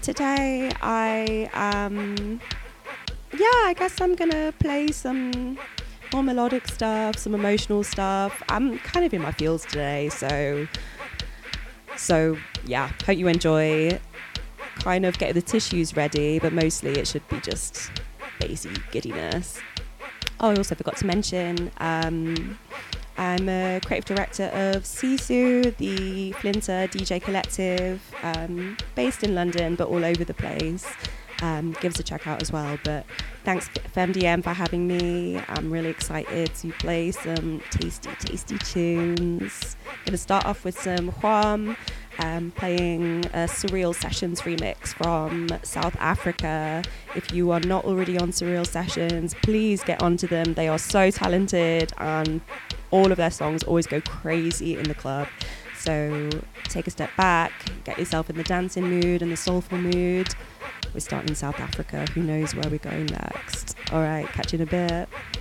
today I guess I'm gonna play some more melodic stuff, some emotional stuff. I'm kind of in my feels today, so yeah, hope you enjoy. Kind of get the tissues ready, but mostly it should be just bassy giddiness. Oh, I also forgot to mention, I'm a creative director of Sisu, the Flinter DJ collective, based in London but all over the place. Give us a check out as well. But thanks FMDM for having me. I'm really excited to play some tasty tunes. Gonna start off with some Juan, playing a Surreal Sessions remix from South Africa. If you are not already on Surreal Sessions, please get onto them. They are so talented and all of their songs always go crazy in the club. So take a step back, get yourself in the dancing mood and the soulful mood. We're starting in South Africa. Who knows where we're going next? All right, catch you in a bit.